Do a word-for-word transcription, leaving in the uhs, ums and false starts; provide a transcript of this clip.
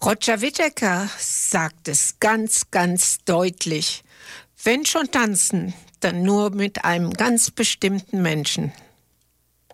Roger Whittaker sagt es ganz, ganz deutlich. Wenn schon tanzen, dann nur mit einem ganz bestimmten Menschen,